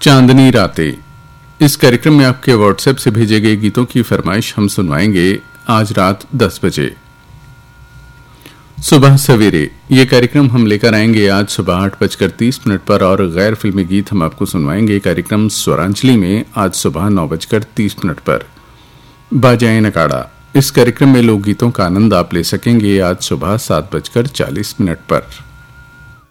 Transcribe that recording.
चांदनी रातें। इस कार्यक्रम में आपके व्हाट्सएप से भेजे गए गीतों की फरमाइश हम सुनवाएंगे आज रात 10 बजे। सुबह सवेरे ये कार्यक्रम हम लेकर आएंगे आज सुबह 8:30 पर और गैर फिल्मी गीत हम आपको सुनवाएंगे कार्यक्रम स्वरांजलि में आज सुबह 9:30 पर। बाजाए नकाड़ा इस कार्यक्रम में लोकगीतों का आनंद आप ले सकेंगे आज सुबह 7:40 पर।